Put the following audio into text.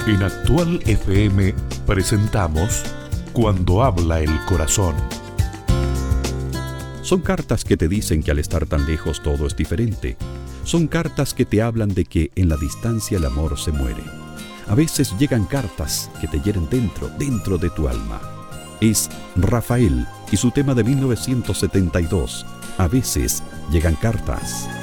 En Actual FM presentamos Cuando habla el corazón. Son cartas que te dicen que al estar tan lejos todo es diferente. Son cartas que te hablan de que en la distancia el amor se muere. A veces llegan cartas que te hieren dentro de tu alma. Es Rafael y su tema de 1972. A veces llegan cartas.